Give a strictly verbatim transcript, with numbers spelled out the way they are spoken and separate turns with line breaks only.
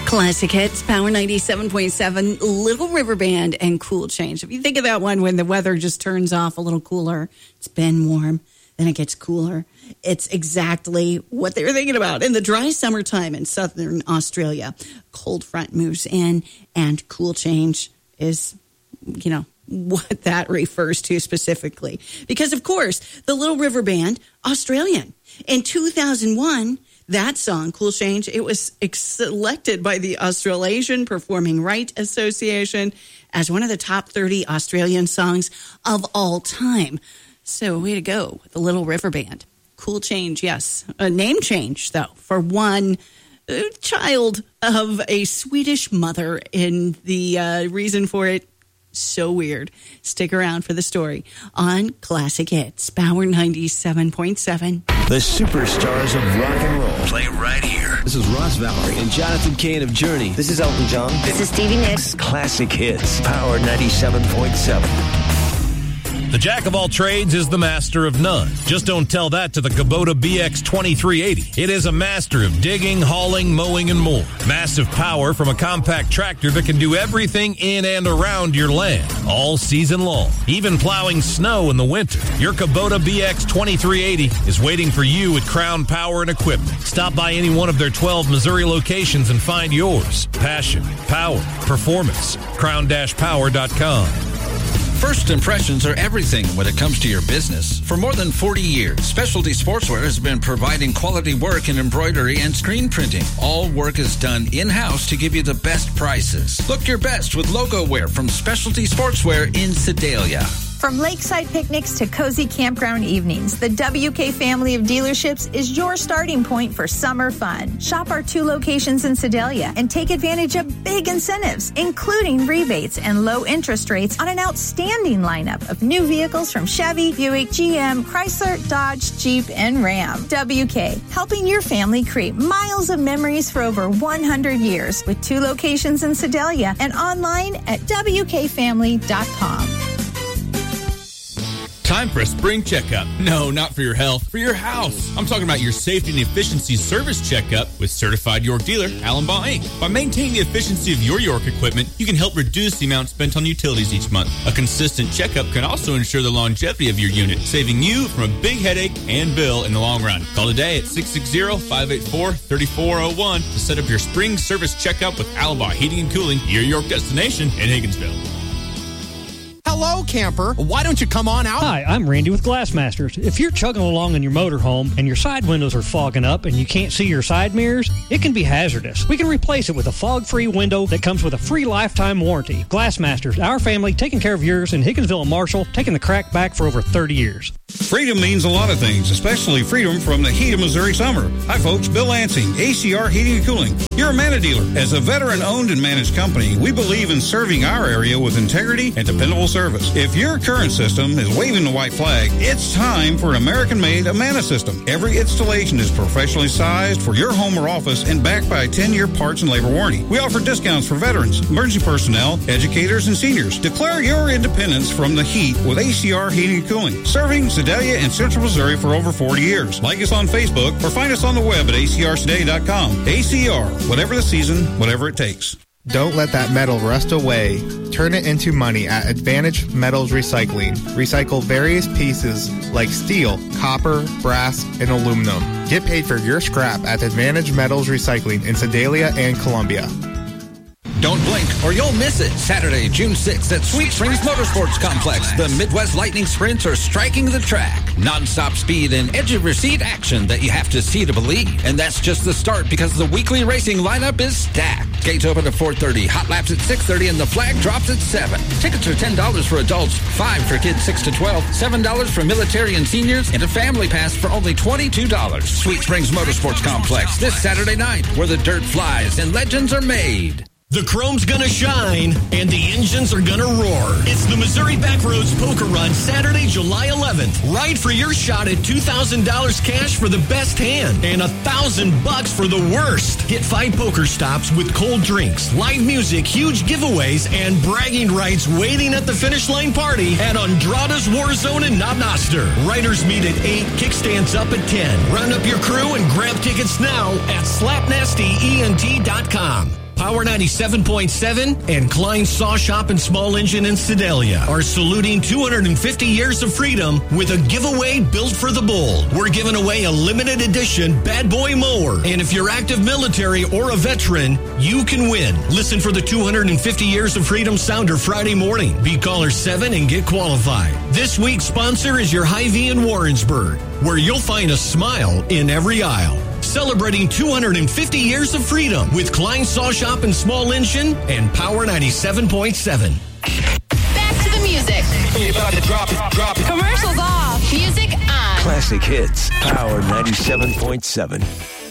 Classic Hits, Power ninety-seven point seven, Little River Band, and Cool Change. If you think of that one when the weather just turns off a little cooler, it's been warm, then it gets cooler. It's exactly what they were thinking about. In the dry summertime in southern Australia, cold front moves in, and Cool Change is, you know, what that refers to specifically. Because, of course, the Little River Band, Australian. In two thousand one, that song, Cool Change, it was selected by the Australasian Performing Rights Association as one of the top thirty Australian songs of all time. So, way to go, the Little River Band. Cool Change, yes. A name change, though, for one uh, child of a Swedish mother. And the uh, reason for it, so weird. Stick around for the story on Classic Hits, Power ninety-seven point seven.
The superstars of rock and roll play right here.
This is Ross Valerie and Jonathan Cain of Journey.
This is Elton John.
This is Stevie Nicks.
Classic Hits, Power ninety-seven point seven.
The jack of all trades is the master of none. Just don't tell that to the Kubota B X twenty-three eighty. It is a master of digging, hauling, mowing, and more. Massive power from a compact tractor that can do everything in and around your land all season long, even plowing snow in the winter. Your Kubota B X twenty-three eighty is waiting for you at Crown Power and Equipment. Stop by any one of their twelve Missouri locations and find yours. Passion, power, performance. crown power dot com.
First impressions are everything when it comes to your business. For more than forty years, Specialty Sportswear has been providing quality work in embroidery and screen printing. All work is done in-house to give you the best prices. Look your best with logo wear from Specialty Sportswear in Sedalia.
From lakeside picnics to cozy campground evenings, the W K family of dealerships is your starting point for summer fun. Shop our two locations in Sedalia and take advantage of big incentives, including rebates and low interest rates on an outstanding lineup of new vehicles from Chevy, Buick, G M, Chrysler, Dodge, Jeep, and Ram. W K, helping your family create miles of memories for over one hundred years with two locations in Sedalia and online at W K family dot com.
Time for a spring checkup. No, not for your health, for your house. I'm talking about your safety and efficiency service checkup with certified York dealer, Allen Baugh Incorporated. By maintaining the efficiency of your York equipment, you can help reduce the amount spent on utilities each month. A consistent checkup can also ensure the longevity of your unit, saving you from a big headache and bill in the long run. Call today at six six zero, five eight four, three four zero one to set up your spring service checkup with Allen Baugh Heating and Cooling, your York destination in Higginsville.
Hello, camper. Why don't you come on out?
Hi, I'm Randy with Glassmasters. If you're chugging along in your motorhome and your side windows are fogging up and you can't see your side mirrors, it can be hazardous. We can replace it with a fog-free window that comes with a free lifetime warranty. Glassmasters, our family taking care of yours in Higginsville and Marshall, taking the crack back for over thirty years.
Freedom means a lot of things, especially freedom from the heat of Missouri summer. Hi, folks. Bill Lansing, A C R Heating and Cooling. You're a Mana dealer. As a veteran-owned and managed company, we believe in serving our area with integrity and dependable service. If your current system is waving the white flag, it's time for an American-made Amana system. Every installation is professionally sized for your home or office and backed by a ten-year parts and labor warranty. We offer discounts for veterans, emergency personnel, educators, and seniors. Declare your independence from the heat with A C R Heating and Cooling. Serving Sedalia and Central Missouri for over forty years. Like us on Facebook or find us on the web at A C R Sedalia dot com. A C R, whatever the season, whatever it takes.
Don't let that metal rust away. Turn it into money at Advantage Metals Recycling. Recycle various pieces like steel, copper, brass, and aluminum. Get paid for your scrap at Advantage Metals Recycling in Sedalia and Columbia.
Don't blink or you'll miss it. Saturday, June sixth at Sweet Springs Motorsports Complex. The Midwest Lightning Sprints are striking the track. Non-stop speed and edge-of-your-seat action that you have to see to believe. And that's just the start because the weekly racing lineup is stacked. Gates open at four thirty, hot laps at six thirty, and the flag drops at seven. Tickets are ten dollars for adults, five dollars for kids six to twelve, seven dollars for military and seniors, and a family pass for only twenty-two dollars. Sweet Springs Motorsports Complex this Saturday night where the dirt flies and legends are made.
The chrome's gonna shine, and the engines are gonna roar. It's the Missouri Backroads Poker Run, Saturday, July eleventh. Ride for your shot at two thousand dollars cash for the best hand and one thousand bucks for the worst. Get five poker stops with cold drinks, live music, huge giveaways, and bragging rights waiting at the finish line party at Andrada's War Zone in Knob Noster. Riders meet at eight, kickstands up at ten. Round up your crew and grab tickets now at slap nasty E N T dot com. Power ninety-seven point seven and Klein Saw Shop and Small Engine in Sedalia are saluting two hundred fifty years of freedom with a giveaway built for the bull. We're giving away a limited edition Bad Boy mower. And if you're active military or a veteran, you can win. Listen for the two hundred fifty years of freedom sounder Friday morning. Be caller seven and get qualified. This week's sponsor is your Hy-Vee in Warrensburg, where you'll find a smile in every aisle. Celebrating two hundred fifty years of freedom with Klein Saw Shop and Small Engine and Power ninety-seven point seven.
Back to the music.
Drop it, drop it.
Commercials off. Music on.
Classic hits. Power ninety-seven point seven.